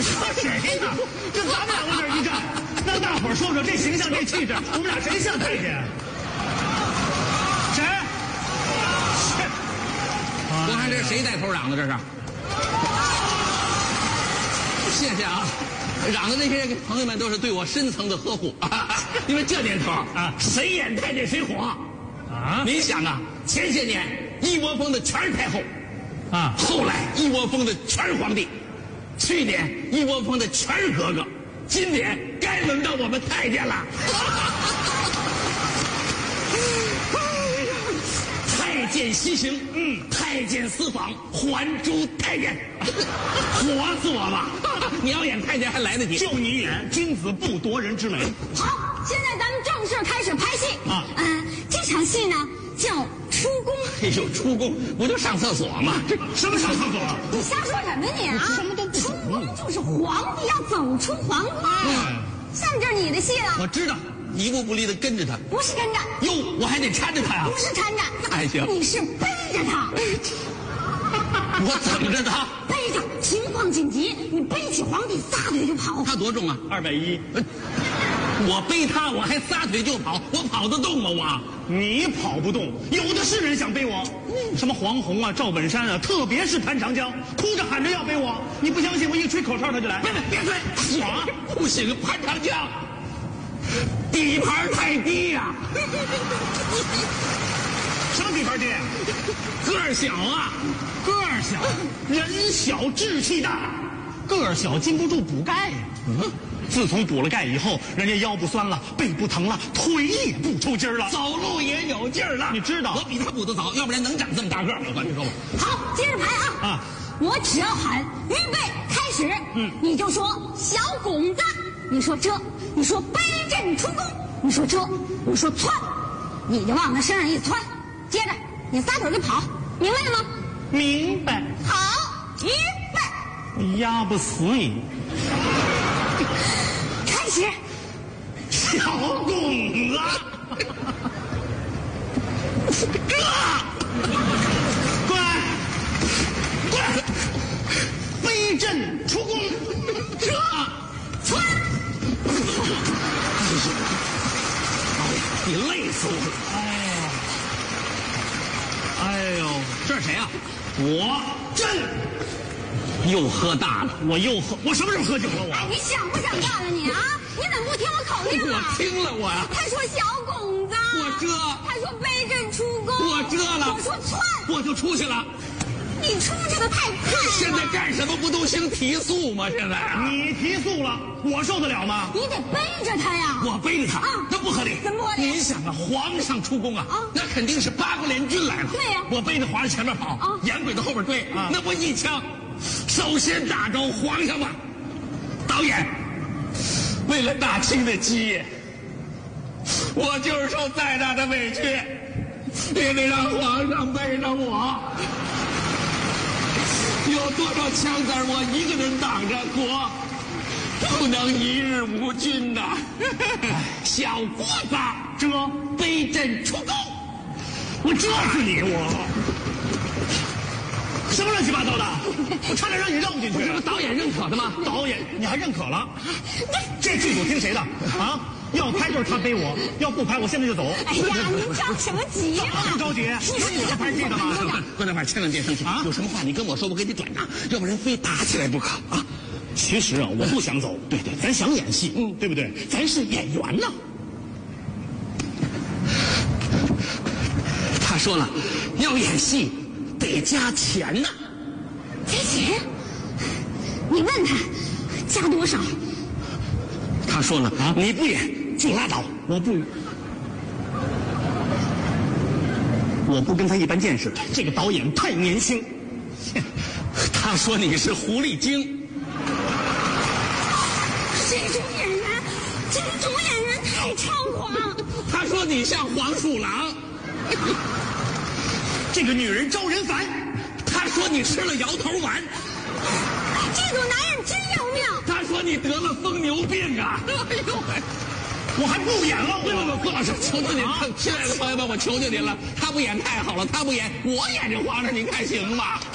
你说谁呢？就咱们两个这一站，让大伙儿说说这形象这气质，我们俩谁像太监？谁？ 我看这是谁带头嚷的？这是。谢谢啊，嚷的那些朋友们都是对我深层的呵护啊。因为这年头啊，谁演太监谁火啊！您想啊，前些年一窝蜂的全是太后啊，后来一窝蜂的全是皇帝，去年一窝蜂的全是格格，今年该轮到我们太监了。太监西行，太监私访，还珠太监，活死我吧！你要演太监还来得及， 就你演君子不夺人之美。 好，现在咱们正式开始拍戏啊。这场戏呢叫出宫。 哎呦，出宫不就上厕所吗？ 这什么上厕所？ 你瞎说什么你啊？ 什么都不出宫就是皇帝要走出皇宫。下面这是你的戏了。 我知道，一步不离的跟着他。 不是跟着。 哟，我还得搀着他呀。 不是搀着。 那还行。 你是背着他。 我等着他。 背着，情况紧急，你背起皇帝撒腿就跑。 他多重啊 ？210。 我背他，我还撒腿就跑，我跑得动吗？ 你跑不动，有的是人想背我，什么黄宏啊、赵本山啊，特别是潘长江，哭着喊着要背我。你不相信，我一吹口哨他就来。 别吹！我不行，潘长江底盘太低呀。 什么底盘低？ 个儿小啊， 个儿小，人小志气大，个儿小禁不住补钙呀。自从补了钙以后，人家腰不酸了，背不疼了，腿也不抽筋了， 走路也有劲儿了。 你知道， 我比他补得早，要不然能长这么大个儿？我跟你说吧。 好，接着排啊！我只要喊预备开始，你就说小拱子，你说这，你说背阵出宫，你说这，我说窜，你就往他身上一窜，接着你撒腿就跑，明白了吗？ 明白。 好，预备。 压不死你。 开始， 小拱子，过来，背阵出宫，这窜。 你累死我了！ 哎呦， 这是谁啊？ 我朕。 又喝大了， 我什么时候喝酒了？ 你想不想大了你啊？你怎么不听我口令啊？ 我听了，我呀。 他说小拱子， 我这。 他说背阵出宫， 我这了。 我说窜， 我就出去了。 你出去的太快了。 现在干什么不都兴提速吗？现在啊， 你提速了，我受得了吗？ 你得背着他呀。 我背着他，那不合理。 怎么不合理？ 您想啊，皇上出宫啊，那肯定是八国联军来了。 对呀， 我背着皇上前面跑，严鬼子后边追，那不一枪。首先打着皇上吧，导演，为了大清的基业，我就是受再大的委屈，也得让皇上背着我。有多少枪子我一个人挡着，国不能一日无君呐。小郭子， 这背阵出宫， 我折死你！什么乱七八糟的！我差点让你绕进去。 这不导演认可的吗？ 导演，你还认可了？这剧组听谁的啊？要拍就是他背我，要不拍我现在就走。 哎呀，您着什么急呀？ 不着急，你是拍戏的吗？ 关大腕，千万别生气啊！有什么话你跟我说，我给你转达，要不然非打起来不可啊！ 其实啊，我不想走。对，咱想演戏，对不对？咱是演员呢。 他说了，要演戏得加钱呢。 加钱？你问他加多少？ 他说了啊，你不演就拉倒， 我不跟他一般见识。这个导演太年轻。 他说你是狐狸精。 这种演员太猖狂。 他说你像黄鼠狼。 这个女人招人烦。 他说你吃了摇头丸。 这种男人真要命。 他说你得了疯牛病啊！哎呦喂， 我还不演了！ 不，郭老师，求求您，亲爱的朋友们，我求求您了，他不演太好了，他不演，我演这皇上，您看行吗？